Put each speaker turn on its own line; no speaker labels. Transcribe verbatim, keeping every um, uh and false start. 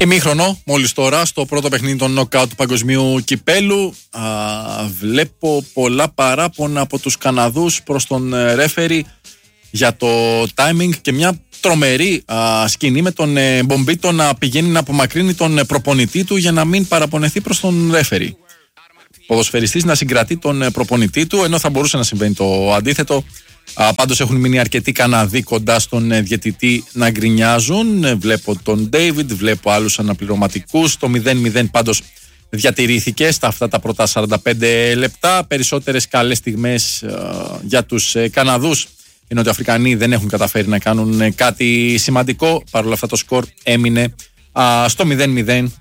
Ημίχρονο, μόλις τώρα, στο πρώτο παιχνίδι των νοκάουτ του Παγκοσμίου Κυπέλου. Α, βλέπω πολλά παράπονα από τους Καναδούς προς τον ρέφερι για το timing και μια τρομερή α, σκηνή με τον ε, Μπομπίτο να πηγαίνει να απομακρύνει τον ε, προπονητή του για να μην παραπονεθεί προς τον ρέφερι. Ποδοσφαιριστής να συγκρατεί τον ε, προπονητή του, ενώ θα μπορούσε να συμβαίνει το αντίθετο. Α, πάντως έχουν μείνει αρκετοί Καναδοί κοντά στον ε, διαιτητή να γκρινιάζουν. Ε, βλέπω τον Ντέιβιντ, βλέπω άλλους αναπληρωματικούς. Το μηδέν μηδέν πάντως διατηρήθηκε στα αυτά τα πρώτα σαράντα πέντε λεπτά. Περισσότερες καλές στιγμές ε, για τους ε, Καναδούς. Οι Νοτιοαφρικανοί δεν έχουν καταφέρει να κάνουν κάτι σημαντικό. Παρ' όλα αυτά το σκορ έμεινε α, στο μηδέν μηδέν